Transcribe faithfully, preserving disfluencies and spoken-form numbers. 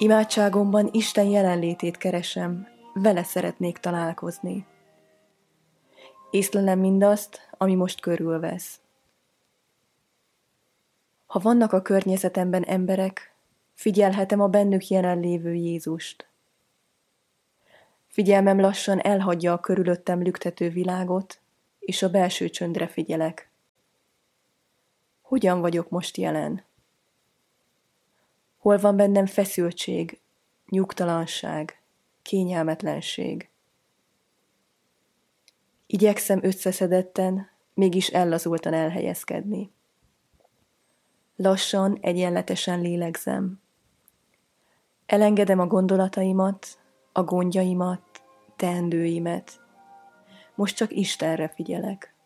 Imádságomban Isten jelenlétét keresem, vele szeretnék találkozni. Észlelem mindazt, ami most körülvesz. Ha vannak a környezetemben emberek, figyelhetem a bennük jelenlévő Jézust. Figyelmem lassan elhagyja a körülöttem lüktető világot, és a belső csöndre figyelek. Hogyan vagyok most jelen? Hol van bennem feszültség, nyugtalanság, kényelmetlenség? Igyekszem összeszedetten, mégis ellazultan elhelyezkedni. Lassan, egyenletesen lélegzem. Elengedem a gondolataimat, a gondjaimat, teendőimet. Most csak Istenre figyelek.